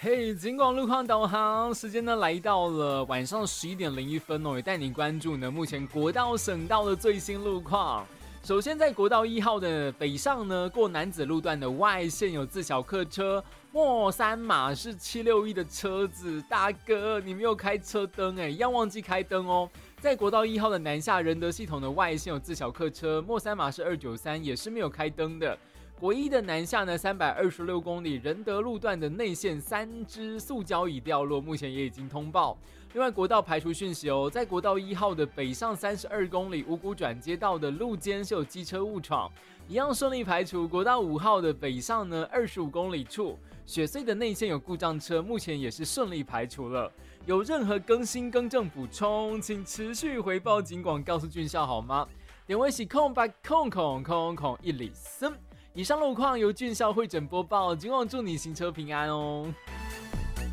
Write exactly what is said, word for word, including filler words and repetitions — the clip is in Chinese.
嘿，警广路况导航时间呢来到了晚上十一点零一分哦，也带你关注呢目前国道、省道的最新路况。首先在国道一号的北上呢，过楠梓路段的外线有自小客车，末三码是七六一的车子，大哥你没有开车灯哎，一样忘记开灯哦。在国道一号的南下仁德系统的外线有自小客车，末三码是二九三，也是没有开灯的。国一的南下呢，三百二十六公里仁德路段的内线三只塑胶椅掉落，目前也已经通报。另外，国道排除讯息哦，在国道一号的北上三十二公里五股转接道的路肩是有机车误闯，一样顺利排除。国道五号的北上呢二十五公里处雪隧的内线有故障车，目前也是顺利排除了。有任何更新更正补充，请持续回报警广告诉俊孝好吗？点位是空白空空空空一里森。以上路况由俊孝会诊播报，今晚祝你行车平安哦。